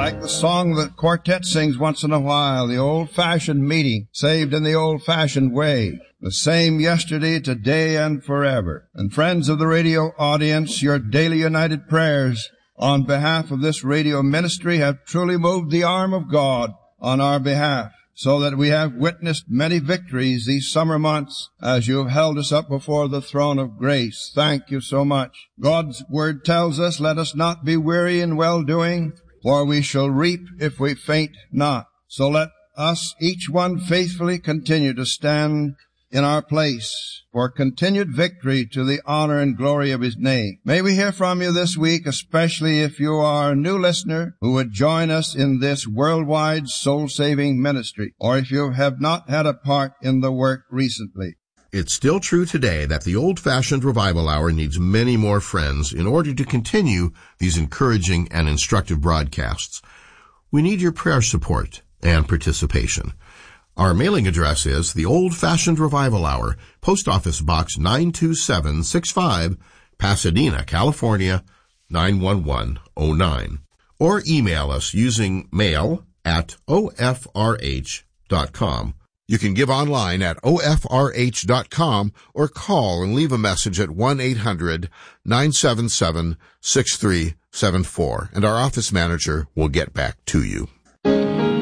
like the song the quartet sings once in a while, the old-fashioned meeting, saved in the old-fashioned way, the same yesterday, today, and forever. And friends of the radio audience, your daily united prayers on behalf of this radio ministry have truly moved the arm of God on our behalf, so that we have witnessed many victories these summer months as you have held us up before the throne of grace. Thank you so much. God's word tells us, let us not be weary in well-doing, for we shall reap if we faint not. So let us, each one, faithfully continue to stand in our place for continued victory to the honor and glory of His name. May we hear from you this week, especially if you are a new listener who would join us in this worldwide soul-saving ministry, or if you have not had a part in the work recently. It's still true today that the old-fashioned revival hour needs many more friends in order to continue these encouraging and instructive broadcasts. We need your prayer support and participation. Our mailing address is the Old-Fashioned Revival Hour, Post Office Box 92765, Pasadena, California, 91109. Or email us using mail@ofrh.com. You can give online at ofrh.com or call and leave a message at 1-800-977-6374, and our office manager will get back to you.